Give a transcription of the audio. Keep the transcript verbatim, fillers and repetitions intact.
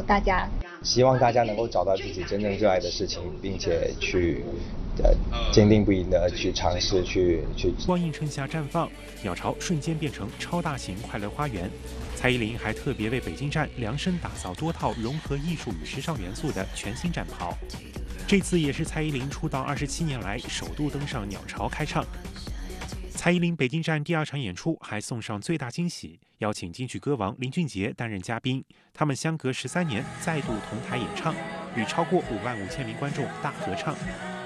大家。 希望大家能够找到自己真正热爱的事情，并且去呃坚定不移的去尝试，去去。 光映衬下绽放，鸟巢瞬间变成超大型快乐花园。蔡依林还特别为北京站量身打造多套融合艺术与时尚元素的全新战袍。这次也是蔡依林出道二十七年来首度登上鸟巢开唱。蔡依林北京站第二场演出还送上最大惊喜，邀请金曲歌王林俊杰担任嘉宾，他们相隔十三年再度同台演唱，与超过五万五千名观众大合唱。